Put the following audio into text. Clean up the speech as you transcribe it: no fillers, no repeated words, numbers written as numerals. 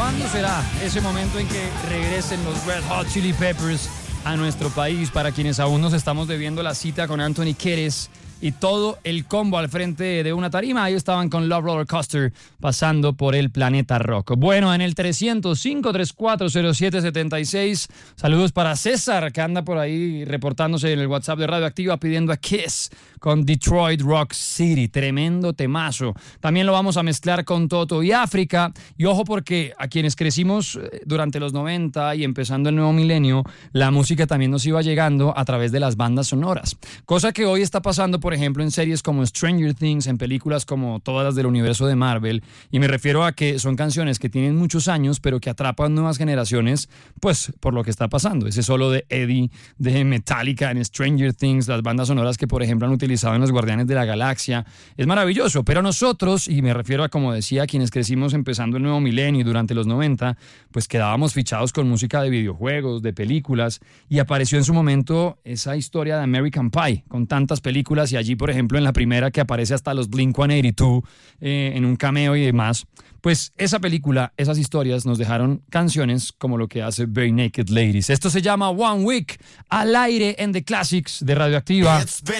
¿Cuándo será ese momento en que regresen los Red Hot Chili Peppers a nuestro país? Para quienes aún nos estamos debiendo la cita con Anthony Kiedis y todo el combo al frente de una tarima. Ahí estaban con Love Roller Coaster pasando por el planeta rock. Bueno, en el 305-340776, saludos para César, que anda por ahí reportándose en el WhatsApp de Radioactiva pidiendo a Kiss con Detroit Rock City. Tremendo temazo. También lo vamos a mezclar con Toto y África. Y ojo, porque a quienes crecimos durante los 90 y empezando el nuevo milenio, la música también nos iba llegando a través de las bandas sonoras. Cosa que hoy está pasando, por ejemplo, en series como Stranger Things, en películas como todas las del universo de Marvel, y me refiero a que son canciones que tienen muchos años, pero que atrapan nuevas generaciones, pues por lo que está pasando. Ese solo de Eddie, de Metallica en Stranger Things, las bandas sonoras que, por ejemplo, han utilizado en Los Guardianes de la Galaxia, es maravilloso, pero nosotros, y me refiero a, como decía, quienes crecimos empezando el nuevo milenio y durante los 90, pues quedábamos fichados con música de videojuegos, de películas, y apareció en su momento esa historia de American Pie, con tantas películas, y allí, por ejemplo, en la primera que aparece hasta los Blink-182 en un cameo y demás, pues esa película, esas historias nos dejaron canciones como lo que hace Bare Naked Ladies. Esto se llama One Week, al aire en The Classics de Radioactiva.